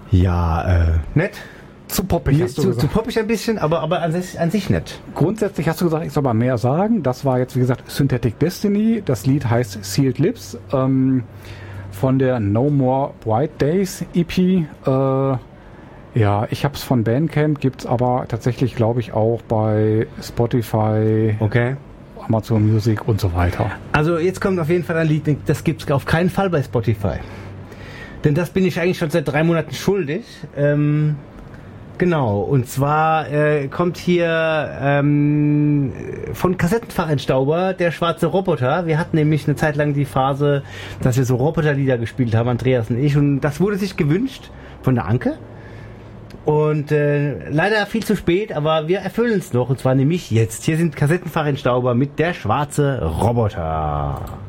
Ja, nett. Zu poppig, hast du gesagt. Zu poppig ein bisschen, aber an sich nett. Grundsätzlich hast du gesagt, ich soll mal mehr sagen. Das war jetzt, wie gesagt, Synthetic Destiny. Das Lied heißt Sealed Lips. Von der No More Bright Days EP. Ja, ich hab's von Bandcamp, gibt's aber tatsächlich, glaube ich, auch bei Spotify, Okay. Amazon Music und so weiter. Also jetzt kommt auf jeden Fall ein Lied, das gibt's auf keinen Fall bei Spotify. Denn das bin ich eigentlich schon seit 3 Monaten schuldig. Genau, und zwar kommt hier von Kassettenfachenstauber der schwarze Roboter. Wir hatten nämlich eine Zeit lang die Phase, dass wir so Roboterlieder gespielt haben, Andreas und ich. Und das wurde sich gewünscht von der Anke. Und leider viel zu spät, aber wir erfüllen es noch. Und zwar nämlich jetzt. Hier sind Kassettenfachenstauber mit der schwarze Roboter.